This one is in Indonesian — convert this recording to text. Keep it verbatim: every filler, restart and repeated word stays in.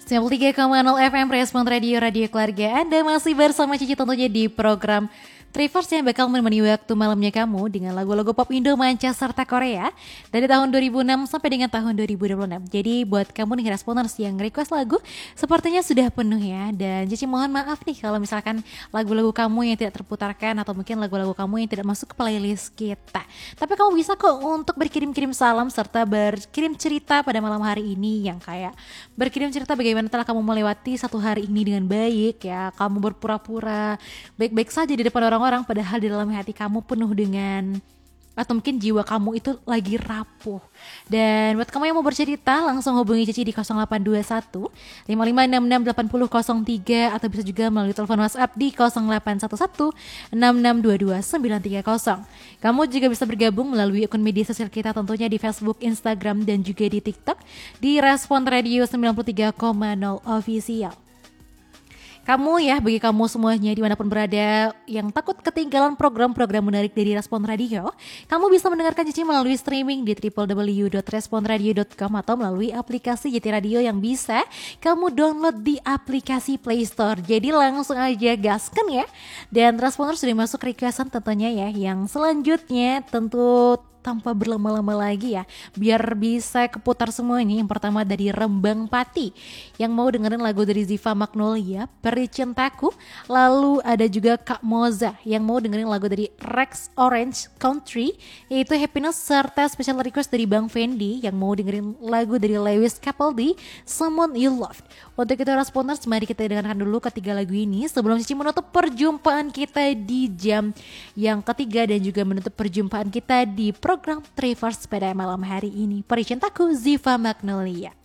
sembilan puluh tiga koma nol F M Respon Radio, Radio Keluarga. Anda masih bersama Cici tentunya di program Trivers yang bakal menemani waktu malamnya kamu dengan lagu-lagu pop Indo, manca, serta Korea dari tahun dua ribu enam sampai dengan tahun dua ribu dua puluh enam. Jadi buat kamu nih Responers yang request lagu sepertinya sudah penuh ya. Dan Cici mohon maaf nih kalau misalkan lagu-lagu kamu yang tidak terputarkan atau mungkin lagu-lagu kamu yang tidak masuk ke playlist kita. Tapi kamu bisa kok untuk berkirim-kirim salam serta berkirim cerita pada malam hari ini yang kayak berkirim cerita bagaimana telah kamu melewati satu hari ini dengan baik ya. Kamu berpura-pura baik-baik saja di depan orang orang padahal di dalam hati kamu penuh dengan atau mungkin jiwa kamu itu lagi rapuh. Dan buat kamu yang mau bercerita langsung hubungi Cici di nol delapan dua satu lima lima enam enam delapan nol nol tiga atau bisa juga melalui telepon WhatsApp di nol delapan satu satu enam enam dua dua sembilan tiga nol. Kamu juga bisa bergabung melalui akun media sosial kita tentunya di Facebook, Instagram dan juga di TikTok di Respon Radio sembilan puluh tiga koma nol Official. Kamu ya, bagi kamu semuanya dimanapun berada yang takut ketinggalan program-program menarik dari Respon Radio, kamu bisa mendengarkan Cici melalui streaming di w w w dot respon radio dot com atau melalui aplikasi J T Radio yang bisa kamu download di aplikasi Play Store. Jadi langsung aja gaskan ya. Dan Responers sudah masuk requestan tentunya ya, yang selanjutnya tentu tanpa berlama-lama lagi ya, biar bisa keputar semuanya. Yang pertama dari Rembang Pati yang mau dengerin lagu dari Ziva Magnolia, Peri Cintaku. Lalu ada juga Kak Moza yang mau dengerin lagu dari Rex Orange Country yaitu Happiness, serta special request dari Bang Fendi yang mau dengerin lagu dari Lewis Capaldi, Someone You Loved. Untuk itu Responers, mari kita dengarkan dulu ketiga lagu ini sebelum Cici menutup perjumpaan kita di jam yang ketiga dan juga menutup perjumpaan kita di program Trivers pada malam hari ini. Peri Cintaku, Ziva Magnolia.